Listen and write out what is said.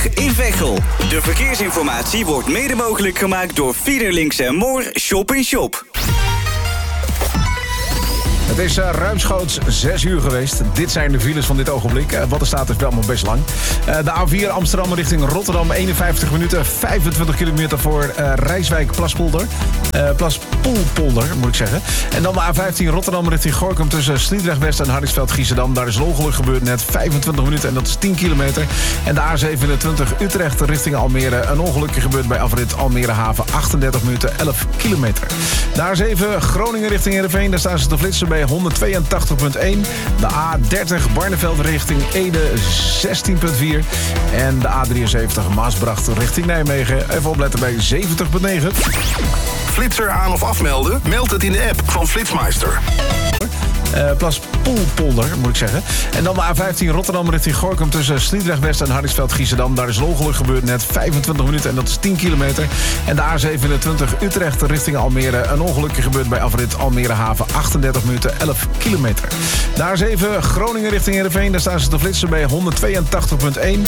A20 in Veghel. De verkeersinformatie wordt mede mogelijk gemaakt door Fiederlinks & Moor Shop in Shop. Het is ruimschoots 6 uur geweest. Dit zijn de files van dit ogenblik. Wat er staat is wel maar best lang. De A4 Amsterdam richting Rotterdam, 51 minuten, 25 kilometer voor Rijswijk Plaspolder. Plaspoelpolder, moet ik zeggen. En dan de A15 Rotterdam richting Gorinchem tussen Sliedrecht West en Hardingsveld-Giessendam. Daar is een ongeluk gebeurd net, 25 minuten en dat is 10 kilometer. En de A27 Utrecht richting Almere. Een ongelukje gebeurd bij afrit Almere Haven, 38 minuten, 11 kilometer. De A7 Groningen richting Heerenveen, daar staan ze te flitsen bij 182.1. De A30 Barneveld richting Ede 16.4. En de A73 Maasbracht richting Nijmegen. Even opletten bij 70.9. Flitser aan of afmelden? Meld het in de app van Flitsmeister. Plaspoelpolder, moet ik zeggen. En dan de A15 Rotterdam richting Gorinchem tussen Sliedrecht West en Hardingsveld-Giessendam. Daar is een ongeluk gebeurd net, 25 minuten en dat is 10 kilometer. En de A27 Utrecht richting Almere. Een ongelukje gebeurd bij afrit Almere Haven, 38 minuten, 11 kilometer. De A7 Groningen richting Heerenveen, daar staan ze te flitsen bij 182.1.